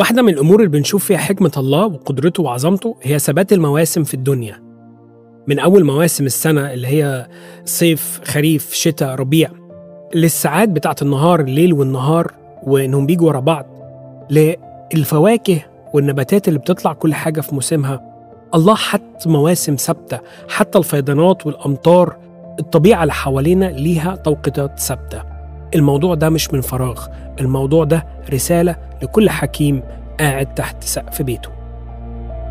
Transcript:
واحدة من الأمور اللي بنشوف فيها حكمة الله وقدرته وعظمته هي ثبات المواسم في الدنيا. من أول مواسم السنة اللي هي صيف، خريف، شتاء، ربيع، للساعات بتاعت النهار، الليل والنهار، وإنهم بيجوا ورا بعض، للفواكه والنباتات اللي بتطلع كل حاجة في موسمها. الله حط مواسم ثابتة، حتى الفيضانات والأمطار، الطبيعة اللي حوالينا ليها توقيتات ثابتة. الموضوع ده مش من فراغ، الموضوع ده رسالة لكل حكيم قاعد تحت سقف بيته.